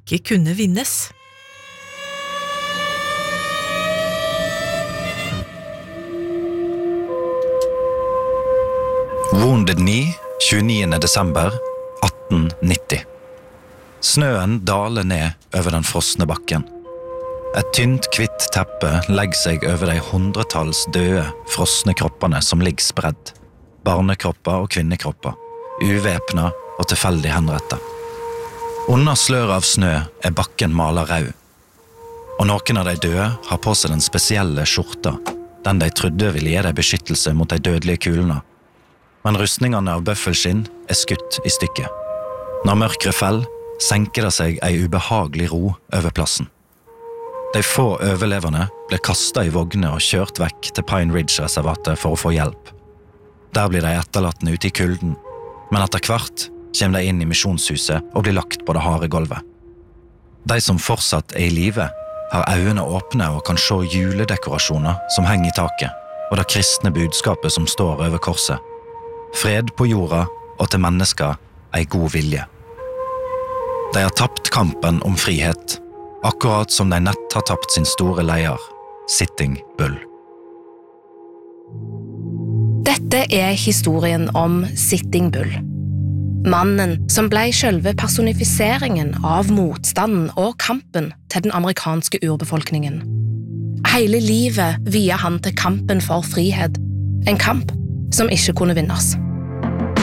ikke kunne vinnes. Wounded Knee, 29. desember 1890. Snøen daler ned over den frosne bakken. Et tynt, hvitt teppe legger seg over de hundretalls døde, frosne kroppene som ligger spredd. Barnekropper og kvinnekropper, uvæpnet og tilfeldig henrettet. Under sløret av snø er bakken malet rød. Og noen av de døde har på seg den spesielle skjorta, den de trodde ville gi dem beskyttelse mot de dødelige kulene. Men rustningene av bøffelskinn er skutt i stykker. Når mørket fell, senker det seg ei ubehagelig ro over plassen. De få overlevende ble kastet i vogner og kjørt vekk til Pine Ridge-reservatet for å få hjelp. Der blir de etterlattende ute i kulden, men etter hvert kommer de inn i misjonshuset og blir lagt på det harde gulvet. De som fortsatt er i live, har øynene åpne og kan se juledekorasjoner som henger i taket, og det kristne budskapet som står over korset. Fred på jorda og til mennesker ei god vilje. De har tapt kampen om frihet, akkurat som de nett har tapt sin store leder, Sitting Bull. Dette er historien om Sitting Bull. Mannen som ble selve personifiseringen av motstanden og kampen til den amerikanske urbefolkningen. Hele livet viet han til kampen for frihet, en kamp som ikke kunne vinnes.